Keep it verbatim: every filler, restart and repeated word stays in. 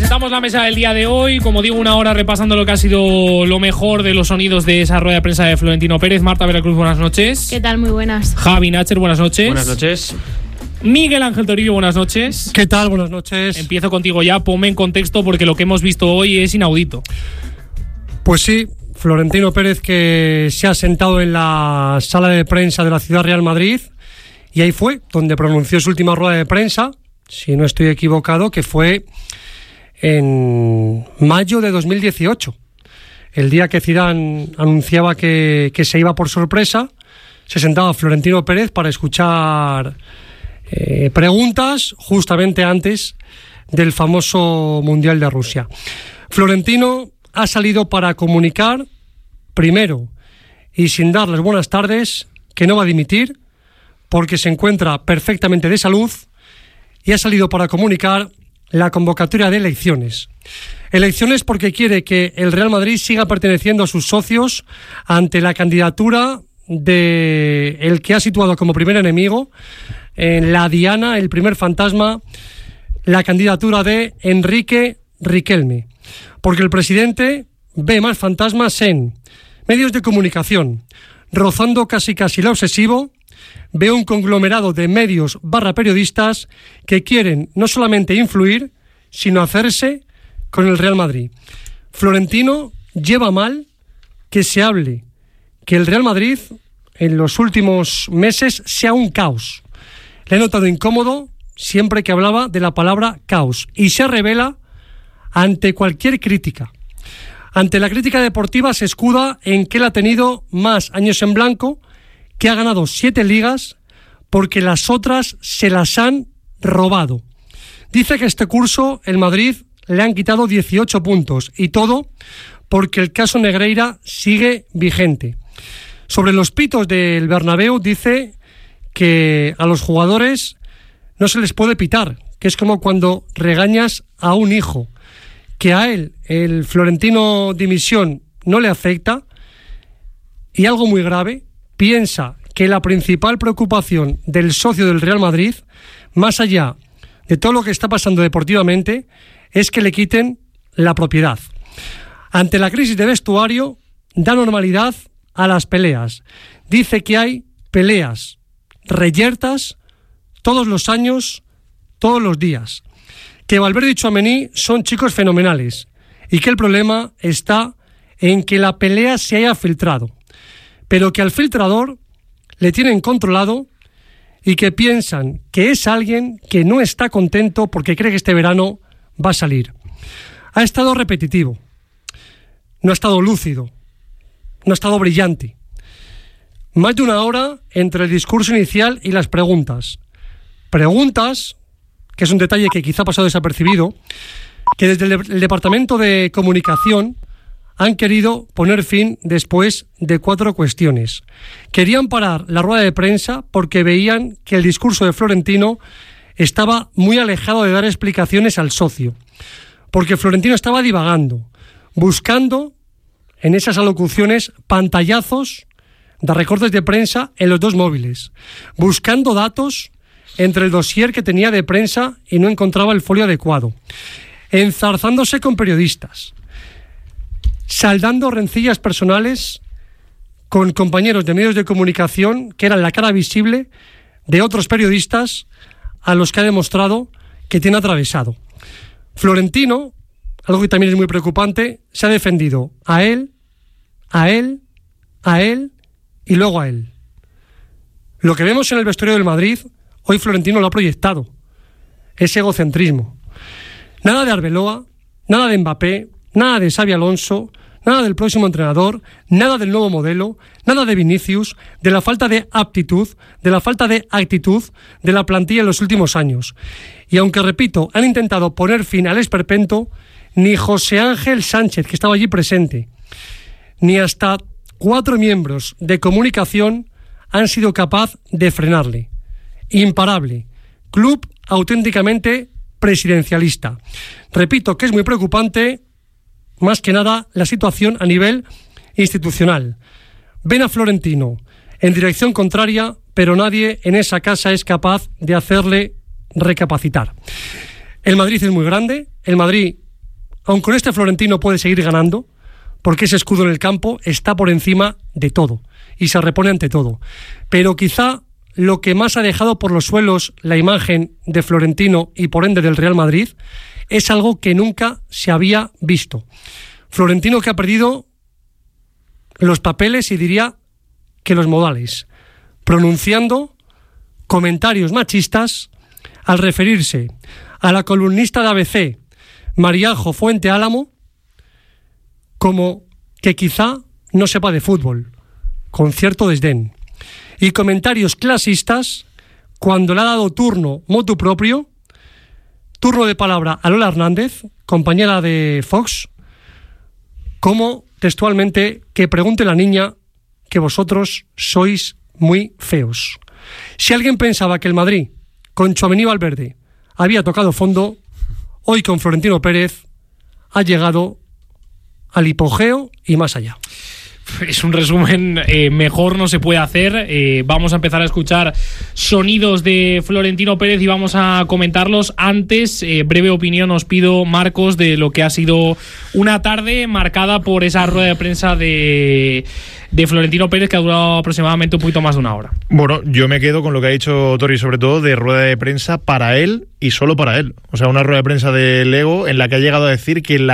Presentamos la mesa del día de hoy, como digo, una hora repasando lo que ha sido lo mejor de los sonidos de esa rueda de prensa de Florentino Pérez. Marta Veracruz, buenas noches. ¿Qué tal? Muy buenas. Javi Nacher, buenas noches. Buenas noches. Miguel Ángel Torillo, buenas noches. ¿Qué tal? Buenas noches. Empiezo contigo ya, ponme en contexto porque lo que hemos visto hoy es inaudito. Pues sí, Florentino Pérez, que se ha sentado en la sala de prensa de la Ciudad Real Madrid, y ahí fue donde pronunció su última rueda de prensa, si no estoy equivocado, que fue en mayo de dos mil dieciocho, el día que Zidane anunciaba que, que se iba por sorpresa. Se sentaba Florentino Pérez para escuchar eh, preguntas justamente antes del famoso Mundial de Rusia. Florentino ha salido para comunicar, primero, y sin dar las buenas tardes, que no va a dimitir porque se encuentra perfectamente de salud, y ha salido para comunicar la convocatoria de elecciones. Elecciones porque quiere que el Real Madrid siga perteneciendo a sus socios ante la candidatura de el que ha situado como primer enemigo en la diana, el primer fantasma, la candidatura de Enrique Riquelme. Porque el presidente ve más fantasmas en medios de comunicación, rozando casi casi lo obsesivo. Ve un conglomerado de medios barra periodistas que quieren no solamente influir, sino hacerse con el Real Madrid. Florentino lleva mal que se hable que el Real Madrid en los últimos meses sea un caos. Le he notado incómodo siempre que hablaba de la palabra caos, y se revela ante cualquier crítica. Ante la crítica deportiva se escuda en que él ha tenido más años en blanco, que ha ganado siete ligas porque las otras se las han robado. Dice que este curso el Madrid le han quitado dieciocho puntos, y todo porque el caso Negreira sigue vigente. Sobre los pitos del Bernabéu dice que a los jugadores no se les puede pitar, que es como cuando regañas a un hijo, que a él el Florentino dimisión no le afecta, y algo muy grave, piensa que la principal preocupación del socio del Real Madrid, más allá de todo lo que está pasando deportivamente, es que le quiten la propiedad. Ante la crisis de vestuario, da normalidad a las peleas. Dice que hay peleas reyertas todos los años, todos los días. Que Valverde y Tchouaméni son chicos fenomenales, y que el problema está en que la pelea se haya filtrado, pero que al filtrador le tienen controlado y que piensan que es alguien que no está contento porque cree que este verano va a salir. Ha estado repetitivo, no ha estado lúcido, no ha estado brillante. Más de una hora entre el discurso inicial y las preguntas. Preguntas, que es un detalle que quizá ha pasado desapercibido, que desde el Departamento de Comunicación han querido poner fin después de cuatro cuestiones. Querían parar la rueda de prensa porque veían que el discurso de Florentino estaba muy alejado de dar explicaciones al socio. Porque Florentino estaba divagando, buscando en esas alocuciones pantallazos de recortes de prensa en los dos móviles, buscando datos entre el dossier que tenía de prensa y no encontraba el folio adecuado, enzarzándose con periodistas, saldando rencillas personales con compañeros de medios de comunicación que eran la cara visible de otros periodistas a los que ha demostrado que tiene atravesado. Florentino, algo que también es muy preocupante, se ha defendido a él, a él, a él y luego a él. Lo que vemos en el vestuario del Madrid, hoy Florentino lo ha proyectado. Es egocentrismo. Nada de Arbeloa, nada de Mbappé, nada de Xabi Alonso, nada del próximo entrenador, nada del nuevo modelo, nada de Vinicius, de la falta de aptitud, de la falta de actitud de la plantilla en los últimos años. Y aunque, repito, han intentado poner fin al esperpento, ni José Ángel Sánchez, que estaba allí presente, ni hasta cuatro miembros de comunicación han sido capaz de frenarle. Imparable. Club auténticamente presidencialista. Repito que es muy preocupante, más que nada, la situación a nivel institucional. Ven a Florentino en dirección contraria, pero nadie en esa casa es capaz de hacerle recapacitar. El Madrid es muy grande, el Madrid aun con este Florentino puede seguir ganando, porque ese escudo en el campo está por encima de todo y se repone ante todo. Pero quizá lo que más ha dejado por los suelos la imagen de Florentino y por ende del Real Madrid es algo que nunca se había visto. Florentino que ha perdido los papeles y diría que los modales, pronunciando comentarios machistas al referirse a la columnista de A B C, Mariajo Fuente Álamo, como que quizá no sepa de fútbol, con cierto desdén, y comentarios clasistas cuando le ha dado turno motu propio, turno de palabra a Lola Hernández, compañera de Fox, como textualmente que pregunte la niña que vosotros sois muy feos. Si alguien pensaba que el Madrid con Tchouaméni y Valverde había tocado fondo, hoy con Florentino Pérez ha llegado al hipogeo y más allá. Es un resumen, eh, mejor no se puede hacer. Eh, vamos a empezar a escuchar sonidos de Florentino Pérez y vamos a comentarlos. Antes, eh, breve opinión os pido, Marcos, de lo que ha sido una tarde marcada por esa rueda de prensa de, de Florentino Pérez, que ha durado aproximadamente un poquito más de una hora. Bueno, yo me quedo con lo que ha dicho Tori, sobre todo de rueda de prensa para él y solo para él. O sea, una rueda de prensa de Lego en la que ha llegado a decir que la